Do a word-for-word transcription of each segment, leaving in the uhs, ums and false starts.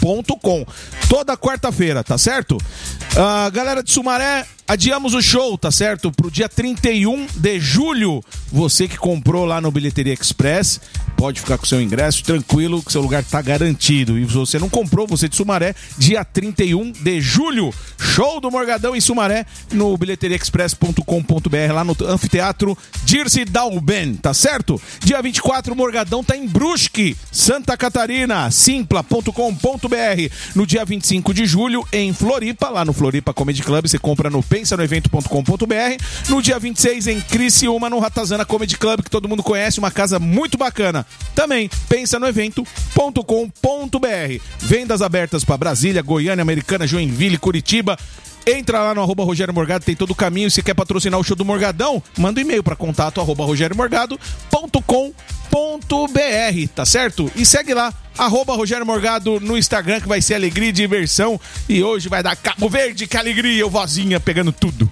ponto com. Toda quarta-feira, tá certo? Uh, galera de Sumaré, adiamos o show, tá certo? Pro dia trinta e um de julho. Você que comprou lá no Bilheteria Express, pode ficar com seu ingresso tranquilo, que seu lugar tá garantido. E se você não comprou, você de Sumaré, dia trinta e um de julho, show do Morgadão em Sumaré, no bilheteria express ponto com ponto b r, lá no Anfiteatro Dirce Dalben, tá certo? Dia vinte e quatro, o Morgadão tá em Brusque, Santa Catarina, simpla ponto com ponto b r. No dia vinte e cinco de julho, em Floripa, lá no Floripa Comedy Club, você compra no pensa no evento ponto com ponto b r. No dia vinte e seis, em Criciúma, no Ratazana Comedy Club, que todo mundo conhece, uma casa muito bacana. Também, pensa no evento ponto com ponto b r. Vendas abertas para Brasília, Goiânia, Americana, Joinville, Curitiba. Entra lá no arroba Rogério Morgado, tem todo o caminho. Se quer patrocinar o show do Morgadão, manda um e-mail para contato arroba rogério morgado ponto com ponto b r, tá certo? E segue lá, arroba Rogério Morgado no Instagram, que vai ser alegria e diversão. E hoje vai dar Cabo Verde, que alegria, o vozinha pegando tudo.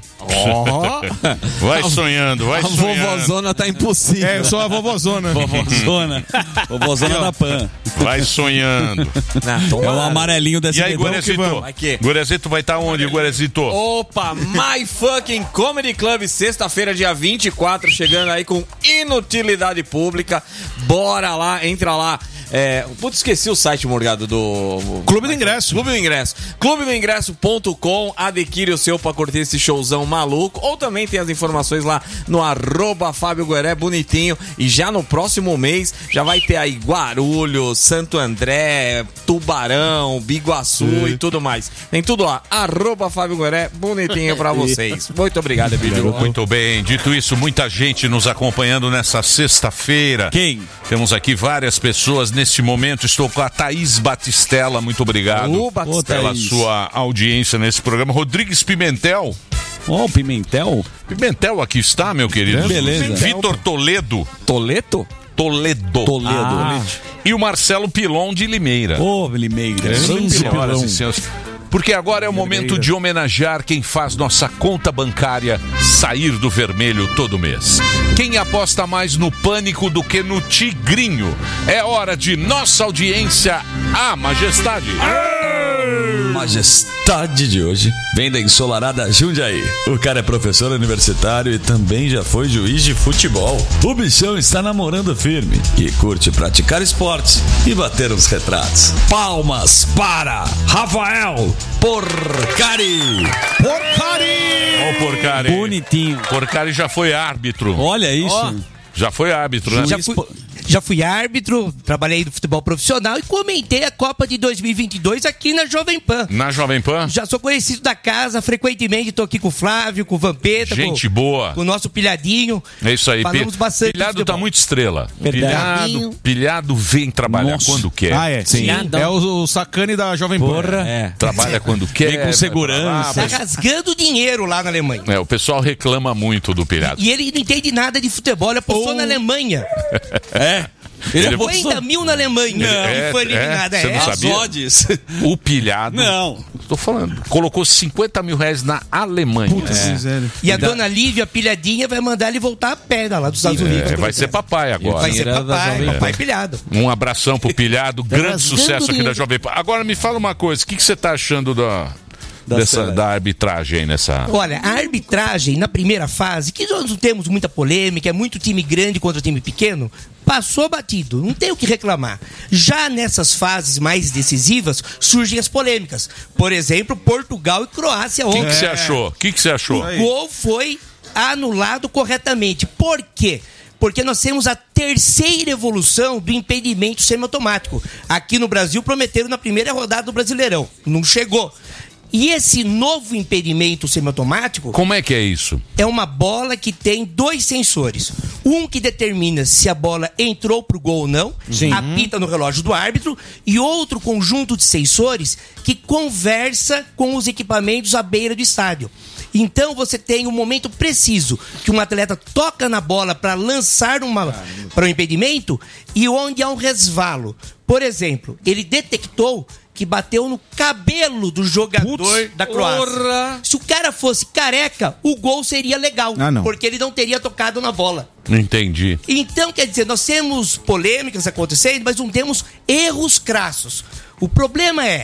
Oh. Vai sonhando, vai a sonhando. A vovozona tá impossível. É, eu sou a vovozona. Vovozona. Vovozona da Pan. Vai sonhando. Não, é o amarelinho dessa. E aí, Guarezito? Guarezito vai estar tá onde, Guarezito? Opa, My Fucking Comedy Club, sexta-feira, dia vinte e quatro, chegando aí com inutilidade pública. Bora lá, entra lá. É, putz, esqueci o site, Morgado, do... Clube do Ingresso. Clube do Ingresso. clube do ingresso ponto com. Adquire o seu pra curtir esse showzão maluco. Ou também tem as informações lá no arroba Fábio Gueré, bonitinho. E já no próximo mês, já vai ter aí Guarulhos, Santo André, Tubarão, Biguaçu hum. e tudo mais. Tem tudo lá. Arroba Fábio Gueré, bonitinho pra vocês. Muito obrigado, Bidu. Muito bem. Dito isso, muita gente nos acompanhando nessa sexta-feira. Quem? Temos aqui várias pessoas neste momento. Estou com a Thaís Batistella. Muito obrigado Ô, Batistella, pela sua audiência nesse programa. Rodrigues Pimentel. Ó, oh, Pimentel? Pimentel aqui está, meu querido. Beleza. Vitor Toledo. Toledo? Toledo. Toledo. Ah. E o Marcelo Pilon de Limeira. Ô, oh, Limeira. Senhoras e senhores. Porque agora é o momento de homenagear quem faz nossa conta bancária sair do vermelho todo mês. Quem aposta mais no pânico do que no tigrinho. É hora de nossa audiência, a Majestade. Majestade de hoje vem da ensolarada Jundiaí. O cara é professor universitário e também já foi juiz de futebol. O bichão está namorando firme e curte praticar esportes e bater uns retratos. Palmas para Rafael Porcari. Porcari! Ó o Porcari. Bonitinho. Porcari já foi árbitro. Olha isso. Oh. Já foi árbitro, né? Já fui, já fui árbitro, trabalhei no futebol profissional e comentei a Copa de dois mil e vinte e dois aqui na Jovem Pan. Na Jovem Pan? Já sou conhecido da casa, frequentemente tô aqui com o Flávio, com o Vampeta. Gente com, boa. Com o nosso Pilhadinho. É isso aí. Falamos bastante. Pilhado tá muito estrela. Verdade. Pilhado, pilhado vem trabalhar Nossa. quando quer. Ah, é? Sim. É o, o sacane da Jovem Pan. Porra. É. Trabalha quando quer. Vem com segurança. Tá rasgando dinheiro lá na Alemanha. É, o pessoal reclama muito do Pilhado. E ele não entende nada de futebol, ele apostou Oh. na Alemanha. É. Ele Ele apostou cinquenta mil na Alemanha. É, e foi eliminado. é, você É, não é. sabia? Odds. O Pilhado. Não. Tô falando. Colocou cinquenta mil reais na Alemanha. Putz, é. E a dona Lívia Pilhadinha vai mandar ele voltar a pé lá dos Estados Unidos. É, vai ser papai agora. Vai ser Dinheiro da papai, Jovem Pan. papai Pilhado. Um abração pro Pilhado. Grande rasgando sucesso aqui dinheiro. da Jovem Pan. Agora me fala uma coisa. O que, que você tá achando da, Da dessa, cena. da arbitragem aí nessa... Olha, a arbitragem na primeira fase, que nós não temos muita polêmica, é muito time grande contra time pequeno, passou batido, não tem o que reclamar. Já nessas fases mais decisivas, surgem as polêmicas. Por exemplo, Portugal e Croácia O que ontem. que você achou? O que que você achou? O gol foi anulado corretamente. Por quê? Porque nós temos a terceira evolução do impedimento semiautomático. Aqui no Brasil prometeram na primeira rodada do Brasileirão. Não chegou. E esse novo impedimento semiautomático Como é que é isso? é uma bola que tem dois sensores. Um que determina se a bola entrou pro gol ou não, Sim. apita no relógio do árbitro, e outro conjunto de sensores que conversa com os equipamentos à beira do estádio. Então você tem um momento preciso que um atleta toca na bola para lançar uma para um impedimento e onde há um resvalo. Por exemplo, ele detectou que bateu no cabelo do jogador Putz, da Croácia. porra. Se o cara fosse careca, o gol seria legal, Ah, não. porque ele não teria tocado na bola. Não entendi. Então, quer dizer, nós temos polêmicas acontecendo, mas não temos erros crassos. O problema é